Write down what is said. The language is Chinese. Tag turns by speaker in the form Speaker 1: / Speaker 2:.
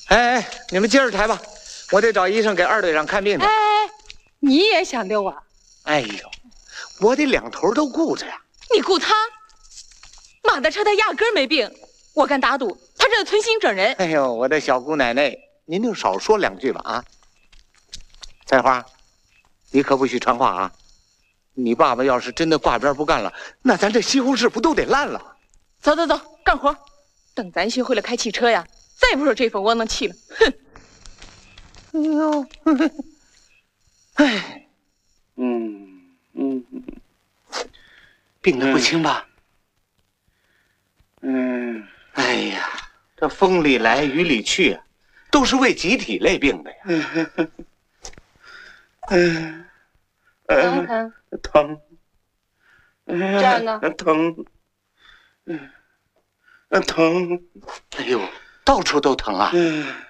Speaker 1: 哎，你们接着抬吧，我得找医生给二队长看病去。
Speaker 2: 哎，你也想溜啊？
Speaker 1: 哎呦，我得两头都顾着呀。
Speaker 2: 你顾他？马大车他压根儿没病，我敢打赌，他这是存心整人。
Speaker 1: 哎呦，我的小姑奶奶，您就少说两句吧啊！菜花，你可不许传话啊！你爸爸要是真的挂边不干了，那咱这西红柿不都得烂了？
Speaker 2: 走走走，干活！等咱学会了开汽车呀，再也不受这份窝囊气了。哼！
Speaker 1: 哎呦，哎，病得不轻吧？哎呀，这风里来雨里去啊，都是为集体类病的呀。
Speaker 2: 疼不疼？
Speaker 1: 疼。
Speaker 2: 这儿呢？
Speaker 1: 疼。疼。哎呦，到处都疼啊。